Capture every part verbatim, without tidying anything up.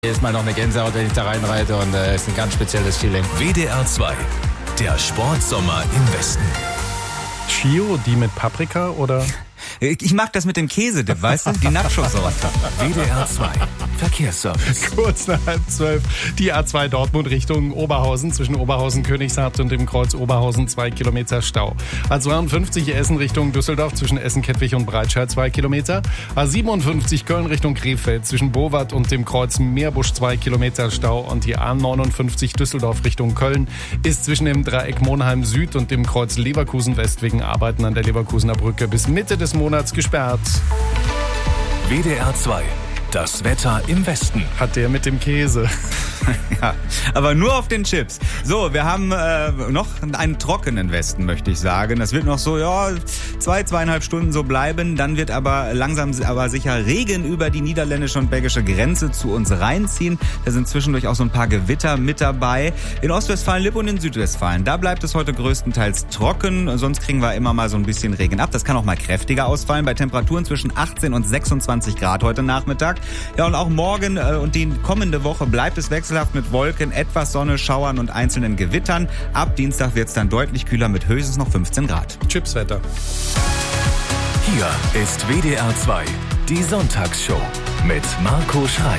Jetzt mal noch eine Gänsehaut, wenn ich da reinreite und es äh, ist ein ganz spezielles Feeling. W D R zwei, der Sportsommer im Westen. Chio, die mit Paprika oder? Ich mag das mit dem Käsedip, weißt du? Die Nacho-Sorte. W D R zwei, Verkehrsservice. Kurz nach halb zwölf, die A zwei Dortmund Richtung Oberhausen. Zwischen Oberhausen, Königshardt und dem Kreuz Oberhausen zwei Kilometer Stau. A zweiundfünfzig Essen Richtung Düsseldorf zwischen Essen-Kettwig und Breitscheid zwei Kilometer. A siebenundfünfzig Köln Richtung Krefeld zwischen Bowat und dem Kreuz Meerbusch zwei Kilometer Stau. Und die A neunundfünfzig Düsseldorf Richtung Köln ist zwischen dem Dreieck Monheim Süd und dem Kreuz Leverkusen West wegen Arbeiten an der Leverkusener Brücke bis Mitte des Monats gesperrt. W D R zwei, das Wetter im Westen. Hat der mit dem Käse. Ja, aber nur auf den Chips. So, wir haben äh, noch einen trockenen Westen, möchte ich sagen. Das wird noch so, ja, zwei, zweieinhalb Stunden so bleiben. Dann wird aber langsam, aber sicher Regen über die niederländische und belgische Grenze zu uns reinziehen. Da sind zwischendurch auch so ein paar Gewitter mit dabei. In Ostwestfalen-Lippe und in Südwestfalen, da bleibt es heute größtenteils trocken. Sonst kriegen wir immer mal so ein bisschen Regen ab. Das kann auch mal kräftiger ausfallen, bei Temperaturen zwischen achtzehn und sechsundzwanzig Grad heute Nachmittag. Ja, und auch morgen äh, und die kommende Woche bleibt es wechselhaft mit Wolken, etwas Sonne, Schauern und einzelnen Gewittern. Ab Dienstag wird es dann deutlich kühler mit höchstens noch fünfzehn Grad. Chipswetter. Hier ist W D R zwei, die Sonntagsshow mit Marco Schreil.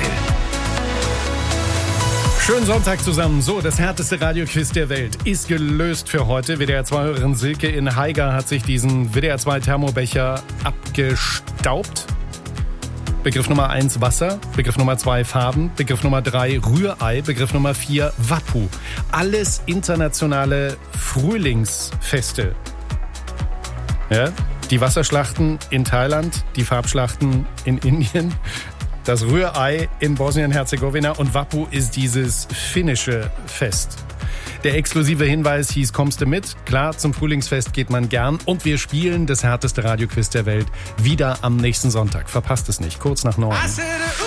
Schönen Sonntag zusammen. So, das härteste Radioquiz der Welt ist gelöst für heute. W D R zwei-Hörerin Silke in Haiger hat sich diesen W D R zwei Thermobecher abgestaubt. Begriff Nummer eins Wasser, Begriff Nummer zwei Farben, Begriff Nummer drei Rührei, Begriff Nummer vier Wappu. Alles internationale Frühlingsfeste. Ja? Die Wasserschlachten in Thailand, die Farbschlachten in Indien, das Rührei in Bosnien-Herzegowina und Wappu ist dieses finnische Fest. Der exklusive Hinweis hieß, kommst du mit? Klar, zum Frühlingsfest geht man gern. Und wir spielen das härteste Radioquiz der Welt wieder am nächsten Sonntag. Verpasst es nicht. Kurz nach neun.